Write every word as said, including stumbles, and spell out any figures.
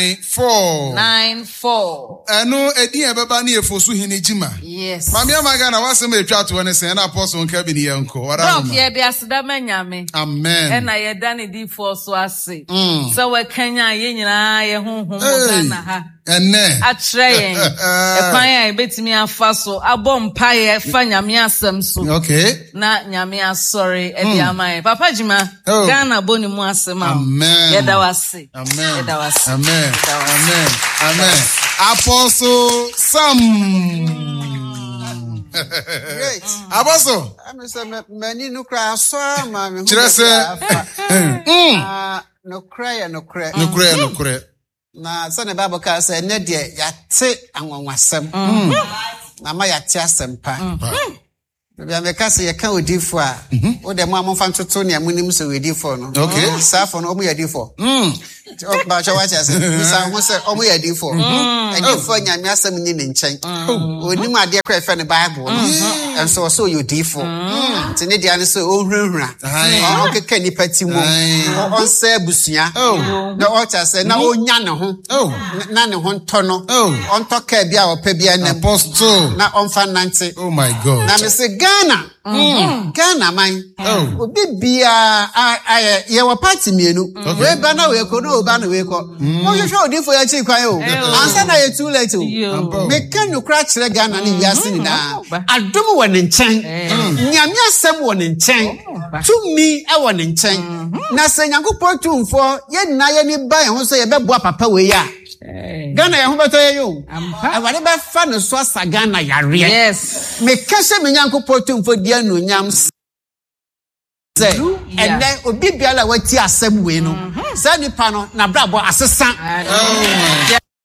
nine four. nine four. Eno edi ebeba na efosu hini jima. Yes. Mami amaga na wasem etwa to ne se na apostle nka bi ne yenko. Wara no. Ye de aseda manyame. Amen. E na ye da ne di for so ase. So we Kenya ye nyina ye honhom na ha. Ene. Atreyen. E kwan ya betimi afa so abompa ye fa nyame asem so. Okay. Na nyame asori e di amai. Papa Jima. Ghana boni mu asem. Amen. Ye da wase. Amen. Ye da wase. Amen. Amen. Amen. Apostle Sam. Great. Apostle. I'm say many no cry so ma me. Chire se. Ah, no cry no cry. No cry no cry. Na so ne Bible ka say ne de yate anwanwasem. Na ma yate asempa. Bia me ka say ye kan odifo a wo de mo amfa ntoto ne amunim so odifo no. Okay. Safo no omo yadifo. Mm. O ba cho wa cha say bisa ho say omo yadifo. Adifo nyame asem nyi ne nchen. Onim ade kra fe ne Bible no. And so so yodifo. Mm. Tene dia ne so ohurahura. O keka ni pati mu. O onse abusua. Na o cha say na onya ne ho. Na ne ho nto no. Onto ka bia o pa bia na apostle. Na onfa nante. Oh my God. Na me say Ghana. Mm. Ghana man. Oh. Obi bia a ye wa party mienu. We ba na we ko no ba na we ko. Mo ye hwe odifo ya chi kwan o. Ansa na ye too late o. Me kan no kra kire Ghana ni wiase ni na. Adom wo ne nchen. Nyame asem wo ne nchen. Tumi e wo ne nchen. Na se Nyankopon tumfo ye na ye ni ba ye ho so ye beboa papa we ya. Ghana ya hubato ye yo. Awade ba fa no so asa Ghana yare. Yes. Me kase me Nyankopon tumfo dia no nyam say and then obi biala wati asem we no. Say nipa no na brabo asesa. Oh my